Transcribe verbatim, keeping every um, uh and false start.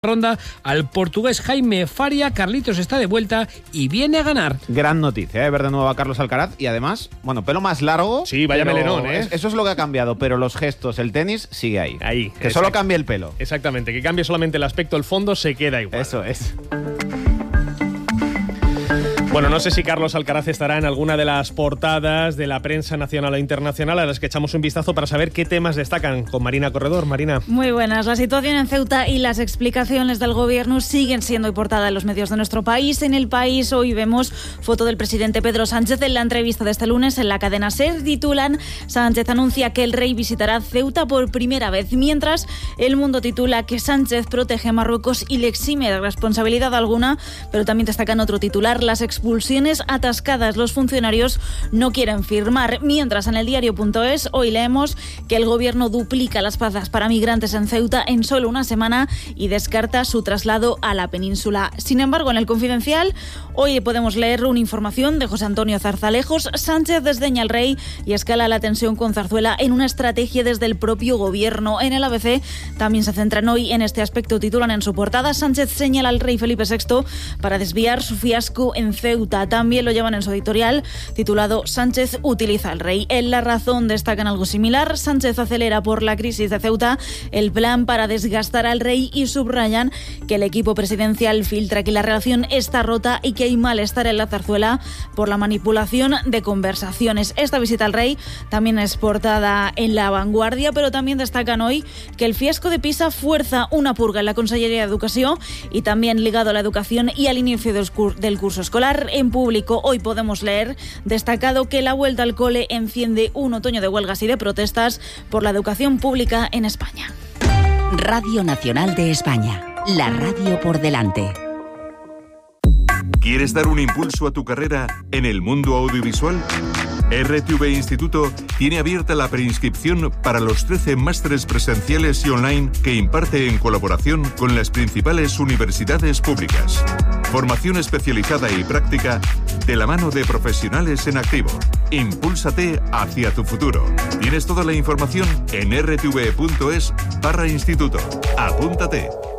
ronda al portugués Jaime Faria. Carlitos está de vuelta y viene a ganar. Gran noticia, ¿eh? Ver de nuevo a Carlos Alcaraz y además, bueno, pelo más largo. Sí, vaya melenón, ¿eh? Eso es lo que ha cambiado, pero los gestos, el tenis sigue ahí. Ahí. Que exacto. solo cambie el pelo. Exactamente, que cambie solamente el aspecto, el fondo se queda igual. Eso es. Bueno, no sé si Carlos Alcaraz estará en alguna de las portadas de la prensa nacional e internacional a las que echamos un vistazo para saber qué temas destacan con Marina Corredor. Marina. Muy buenas. La situación en Ceuta y las explicaciones del gobierno siguen siendo hoy portada en los medios de nuestro país. En El País hoy vemos foto del presidente Pedro Sánchez en la entrevista de este lunes en la cadena SER. Titulan: Sánchez anuncia que el rey visitará Ceuta por primera vez, mientras El Mundo titula que Sánchez protege a Marruecos y le exime de responsabilidad alguna, pero también destacan otro titular: las expulsiones atascadas, los funcionarios no quieren firmar. Mientras en el diario punto es hoy leemos que el gobierno duplica las plazas para migrantes en Ceuta en solo una semana y descarta su traslado a la península. Sin embargo, en El Confidencial hoy podemos leer una información de José Antonio Zarzalejos: Sánchez desdeña al rey y escala la tensión con Zarzuela en una estrategia desde el propio gobierno. En el A B C también se centran hoy en este aspecto. Titulan en su portada: Sánchez señala al rey Felipe sexto para desviar su fiasco en Ceuta. También lo llevan en su editorial titulado Sánchez utiliza al rey. En La Razón destacan algo similar: Sánchez acelera por la crisis de Ceuta el plan para desgastar al rey y subrayan que el equipo presidencial filtra que la relación está rota y que hay malestar en la Zarzuela por la manipulación de conversaciones. Esta visita al rey también es portada en La Vanguardia, pero también destacan hoy que el fiasco de Pisa fuerza una purga en la Consellería de Educación y también ligado a la educación y al inicio del curso escolar. En Público hoy podemos leer destacado que la vuelta al cole enciende un otoño de huelgas y de protestas por la educación pública en España. Radio Nacional de España, la radio por delante. ¿Quieres dar un impulso a tu carrera en el mundo audiovisual? R T V Instituto tiene abierta la preinscripción para los trece másteres presenciales y online que imparte en colaboración con las principales universidades públicas. Formación especializada y práctica de la mano de profesionales en activo. Impúlsate hacia tu futuro. Tienes toda la información en r t v punto es barra instituto. Apúntate.